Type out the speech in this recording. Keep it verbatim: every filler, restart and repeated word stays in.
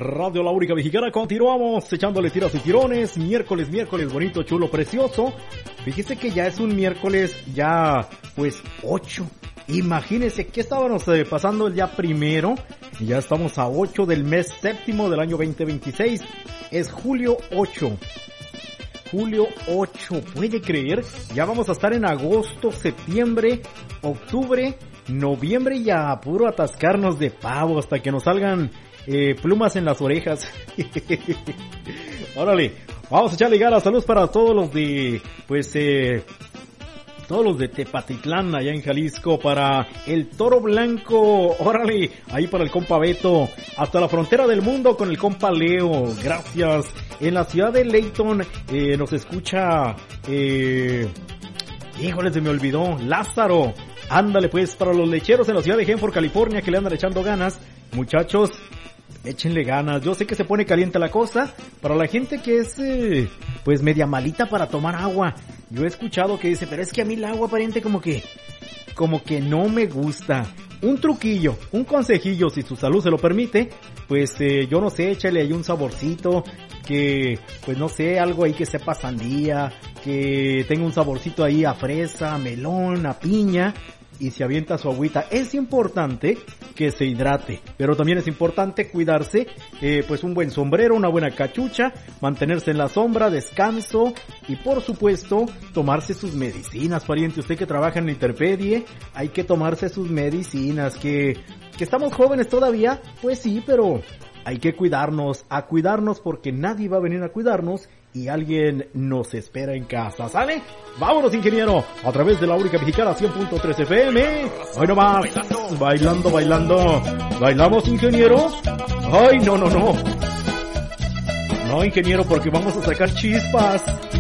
Radio La Única Mexicana, continuamos echándole tiras y tirones, miércoles, miércoles bonito, chulo, precioso. Fíjese que ya es un miércoles ya, pues, ocho. Imagínense que estábamos eh, pasando el día primero y ya estamos a ocho del mes séptimo del año veinte veintiséis. Es julio ocho. Julio ocho, ¿puede creer? Ya vamos a estar en agosto, septiembre, octubre, noviembre y a puro atascarnos de pavo hasta que nos salgan eh, plumas en las orejas. Órale, vamos a echarle ganas. Saludos para todos los de, pues, eh, todos los de Tepatitlán, allá en Jalisco, para el Toro Blanco, órale, ahí para el compa Beto, hasta la frontera del mundo con el compa Leo, gracias. En la ciudad de Layton eh, nos escucha, eh, híjole, se me olvidó, Lázaro. Ándale pues, para los lecheros en la ciudad de Hanford, California, que le andan echando ganas, muchachos, échenle ganas. Yo sé que se pone caliente la cosa, para la gente que es, eh, pues media malita para tomar agua. Yo he escuchado que dice, pero es que a mí el agua, pariente, como que, como que no me gusta. Un truquillo, un consejillo, si su salud se lo permite, pues eh, yo no sé, échale ahí un saborcito, que, pues no sé, algo ahí que sepa sandía, que tenga un saborcito ahí a fresa, a melón, a piña, y se avienta su agüita. Es importante que se hidrate, pero también es importante cuidarse, eh, pues un buen sombrero, una buena cachucha, mantenerse en la sombra, descanso y por supuesto tomarse sus medicinas, pariente. Usted que trabaja en la intemperie, hay que tomarse sus medicinas, que, que estamos jóvenes todavía, pues sí, pero hay que cuidarnos, a cuidarnos porque nadie va a venir a cuidarnos y alguien nos espera en casa, ¿sale? Vámonos, ingeniero, a través de La Única Mexicana cien punto tres F M. Hoy nomás, bailando, bailando, bailamos, ingeniero. Ay, no, no, no. No, ingeniero, porque vamos a sacar chispas.